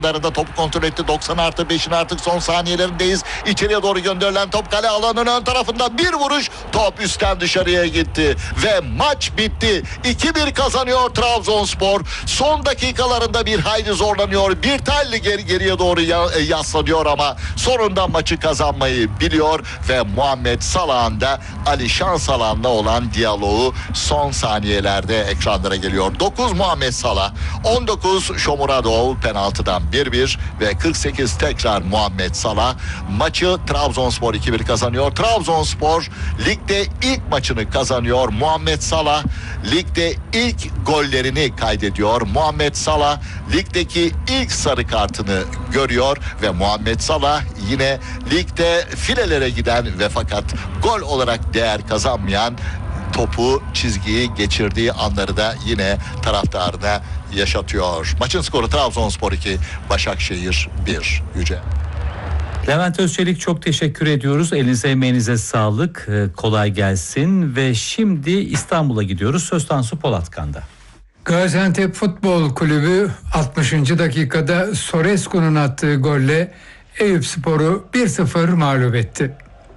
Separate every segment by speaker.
Speaker 1: da topu kontrol etti. 90+5'in artık son saniyelerindeyiz. İçeriye doğru gönderilen top kale alanının ön tarafında bir vuruş. Top üstten dışarıya gitti. Ve maç bitti. 2-1 kazanıyor Trabzonspor. Son dakikalarında bir hayli zorlanıyor. Bir telli geriye doğru yaslanıyor ama sonunda maçı kazanmayı biliyor. Ve Muhammed Salah'ın da Ali Şansalan'la olan diyaloğu son saniyelerde ekranlara geliyor. 9 Muhammed Salah, 19 Shomurodov penaltıdan 1-1 ve 48 tekrar Muhammed Salah. Maçı Trabzonspor 2-1 kazanıyor. Trabzonspor ligde ilk maçını kazanıyor. Muhammed Salah ligde ilk gollerini kaydediyor. Muhammed Salah ligdeki ilk sarı kartını görüyor ve Muhammed Salah yine ligde filelere giden ve fakat gol olarak değer kazanmayan, topu çizgiyi geçirdiği anları da yine taraftarına yaşatıyor. Maçın skoru Trabzonspor 2, Başakşehir 1. Yüce.
Speaker 2: Levent Özçelik, çok teşekkür ediyoruz. Elinize emeğinize sağlık. Kolay gelsin ve şimdi İstanbul'a gidiyoruz. Söz Tansu Polatkan'da.
Speaker 3: Gaziantep Futbol Kulübü 60. dakikada Sorescu'nun attığı golle Eyüpspor'u 1-0 mağlup etti.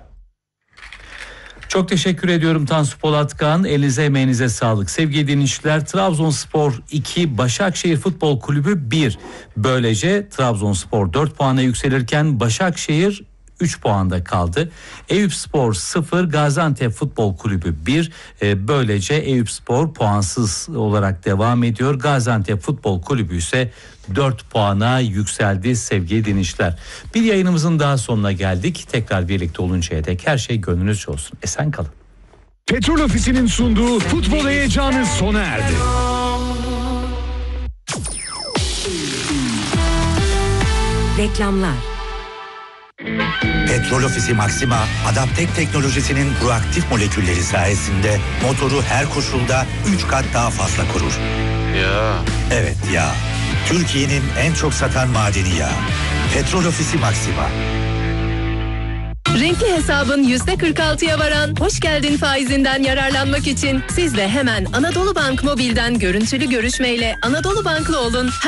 Speaker 2: Çok teşekkür ediyorum Tansu Polatkan. Elinize emeğinize sağlık. Sevgili dinleyiciler, Trabzonspor 2, Başakşehir Futbol Kulübü 1. Böylece Trabzonspor 4 puana yükselirken Başakşehir 3 puanda kaldı. Eyüpspor 0, Gaziantep Futbol Kulübü 1. Böylece Eyüpspor puansız olarak devam ediyor. Gaziantep Futbol Kulübü ise 4 puana yükseldi sevgili dinleyiciler. Bir yayınımızın daha sonuna geldik. Tekrar birlikte oluncaya dek her şey gönlünüzce olsun. Esen kalın.
Speaker 4: Petrol Ofisi'nin sunduğu futbol heyecanı sona erdi.
Speaker 5: Reklamlar.
Speaker 6: Petrol Ofisi Maxima, Adaptek teknolojisinin proaktif molekülleri sayesinde motoru her koşulda 3 kat daha fazla korur.
Speaker 7: Ya.
Speaker 6: Evet ya. Türkiye'nin en çok satan madeni yağı. Petrol Ofisi Maxima.
Speaker 8: Renkli hesabın %46'ya varan hoş geldin faizinden yararlanmak için siz de hemen Anadolu Bank Mobil'den görüntülü görüşmeyle Anadolu Banklı olun.